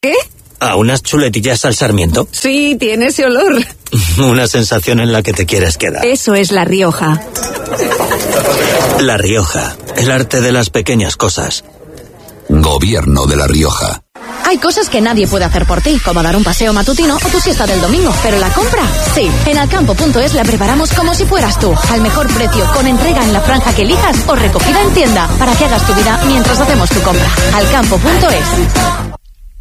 ¿Qué? ¿A unas chuletillas al sarmiento? Sí, tiene ese olor. Una sensación en la que te quieres quedar. Eso es La Rioja. La Rioja, el arte de las pequeñas cosas. Gobierno de La Rioja. Hay cosas que nadie puede hacer por ti, como dar un paseo matutino o tu siesta del domingo, pero la compra, sí. En Alcampo.es la preparamos como si fueras tú, al mejor precio, con entrega en la franja que elijas o recogida en tienda, para que hagas tu vida mientras hacemos tu compra. Alcampo.es.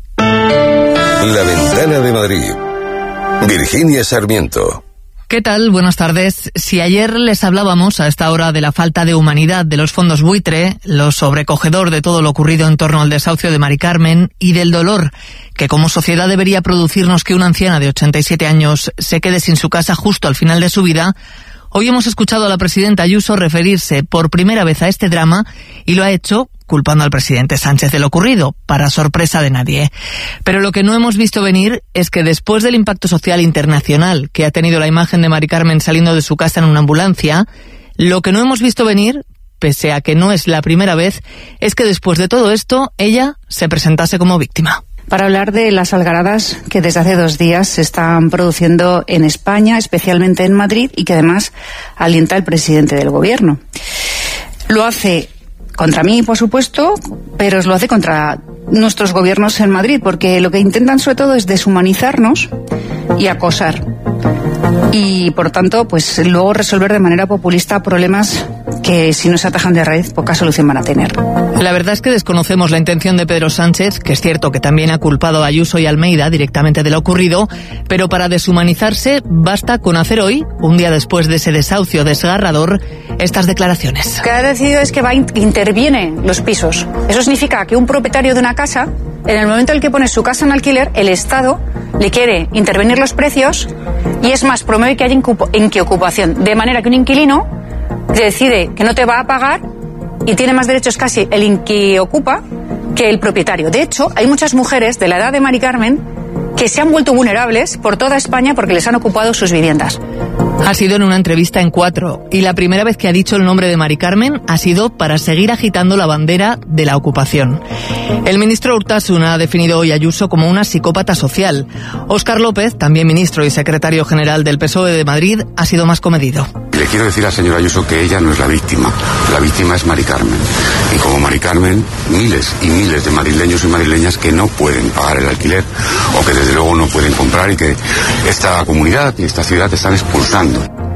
La Ventana de Madrid. Virginia Sarmiento. ¿Qué tal? Buenas tardes. Si ayer les hablábamos a esta hora de la falta de humanidad de los fondos buitre, lo sobrecogedor de todo lo ocurrido en torno al desahucio de Mari Carmen y del dolor que como sociedad debería producirnos que una anciana de 87 años se quede sin su casa justo al final de su vida, hoy hemos escuchado a la presidenta Ayuso referirse por primera vez a este drama y lo ha hecho culpando al presidente Sánchez de lo ocurrido, para sorpresa de nadie. Pero lo que no hemos visto venir es que después del impacto social internacional que ha tenido la imagen de Mari Carmen saliendo de su casa en una ambulancia, lo que no hemos visto venir, pese a que no es la primera vez, es que después de todo esto, ella se presentase como víctima. Para hablar de las algaradas que desde hace 2 días se están produciendo en España, especialmente en Madrid, y que además alienta el presidente del gobierno. Lo hace contra mí, por supuesto, pero lo hace contra nuestros gobiernos en Madrid, porque lo que intentan sobre todo es deshumanizarnos y acosar. Y, por tanto, pues luego resolver de manera populista problemas que, si no se atajan de raíz, poca solución van a tener. La verdad es que desconocemos la intención de Pedro Sánchez, que es cierto que también ha culpado a Ayuso y Almeida directamente de lo ocurrido, pero para deshumanizarse basta con hacer hoy, un día después de ese desahucio desgarrador, estas declaraciones. Lo que ha decidido es que interviene los pisos. Eso significa que un propietario de una casa, en el momento en el que pone su casa en alquiler, el Estado le quiere intervenir los precios y, es más, promueve que haya inquiocupación, de manera que un inquilino decide que no te va a pagar y tiene más derechos casi el inquiocupa que el propietario. De hecho, hay muchas mujeres de la edad de Mari Carmen que se han vuelto vulnerables por toda España porque les han ocupado sus viviendas. Ha sido en una entrevista en 4 y la primera vez que ha dicho el nombre de Mari Carmen ha sido para seguir agitando la bandera de la ocupación. El ministro Urtasun ha definido hoy a Ayuso como una psicópata social. Óscar López, también ministro y secretario general del PSOE de Madrid, ha sido más comedido. Le quiero decir al señor Ayuso que ella no es la víctima es Mari Carmen. Y como Mari Carmen, miles y miles de madrileños y madrileñas que no pueden pagar el alquiler o que desde luego no pueden comprar y que esta comunidad y esta ciudad están expulsando.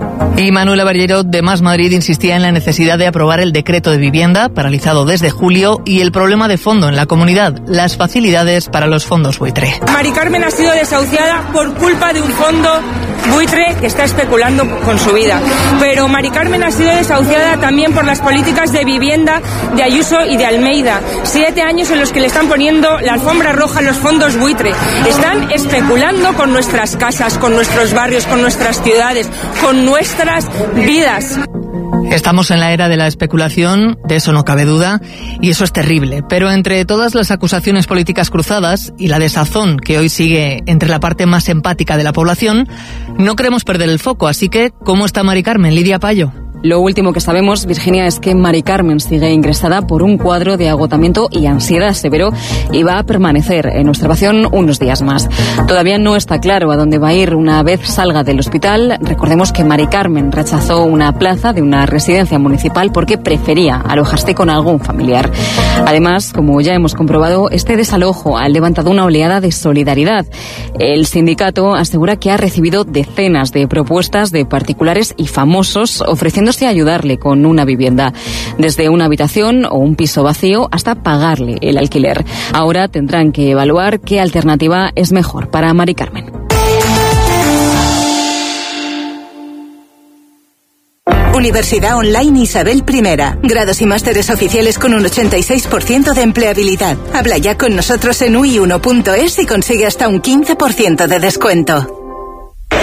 Y Manuela Barbero, de Más Madrid, insistía en la necesidad de aprobar el decreto de vivienda, paralizado desde julio, y el problema de fondo en la comunidad, las facilidades para los fondos buitre. Mari Carmen ha sido desahuciada por culpa de un fondo buitre que está especulando con su vida. Pero Mari Carmen ha sido desahuciada también por las políticas de vivienda de Ayuso y de Almeida. 7 años en los que le están poniendo la alfombra roja a los fondos buitre. Están especulando con nuestras casas, con nuestros barrios, con nuestras ciudades, con nuestras vidas. Estamos en la era de la especulación, de eso no cabe duda, y eso es terrible. Pero entre todas las acusaciones políticas cruzadas y la desazón que hoy sigue entre la parte más empática de la población, no queremos perder el foco. Así que, ¿cómo está Mari Carmen? Lidia Payo. Lo último que sabemos, Virginia, es que Mari Carmen sigue ingresada por un cuadro de agotamiento y ansiedad severo y va a permanecer en observación unos días más. Todavía no está claro a dónde va a ir una vez salga del hospital. Recordemos que Mari Carmen rechazó una plaza de una residencia municipal porque prefería alojarse con algún familiar. Además, como ya hemos comprobado, este desalojo ha levantado una oleada de solidaridad. El sindicato asegura que ha recibido decenas de propuestas de particulares y famosos ofreciéndose a ayudarle con una vivienda, desde una habitación o un piso vacío hasta pagarle el alquiler. Ahora tendrán que evaluar qué alternativa es mejor para Mari Carmen. Universidad Online Isabel I. Grados y másteres oficiales con un 86% de empleabilidad. Habla ya con nosotros en ui1.es y consigue hasta un 15% de descuento.